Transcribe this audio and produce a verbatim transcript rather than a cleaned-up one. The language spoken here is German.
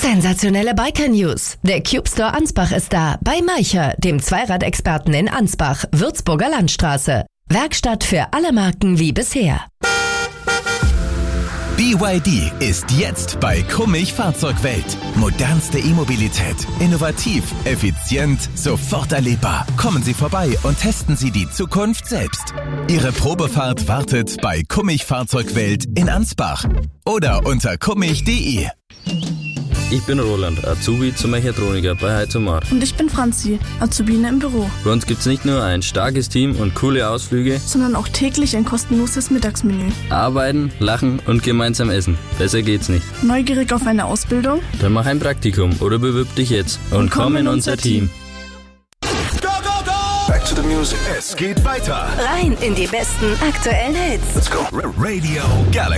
Sensationelle Biker-News. Der Cube Store Ansbach ist da. Bei Maicher, dem Zweiradexperten in Ansbach, Würzburger Landstraße. Werkstatt für alle Marken wie bisher. B Y D ist jetzt bei Kummich Fahrzeugwelt. Modernste E-Mobilität. Innovativ, effizient, sofort erlebbar. Kommen Sie vorbei und testen Sie die Zukunft selbst. Ihre Probefahrt wartet bei Kummich Fahrzeugwelt in Ansbach oder unter kummich punkt de. Ich bin Roland, Azubi zum Mechatroniker bei Heizomar. Und ich bin Franzi, Azubine im Büro. Bei uns gibt's nicht nur ein starkes Team und coole Ausflüge, sondern auch täglich ein kostenloses Mittagsmenü. Arbeiten, lachen und gemeinsam essen. Besser geht's nicht. Neugierig auf eine Ausbildung? Dann mach ein Praktikum oder bewirb dich jetzt und, und komm in unser Team. Go, go, go! Back to the music. Es geht weiter. Rein in die besten aktuellen Hits. Let's go. Radio Galaxy.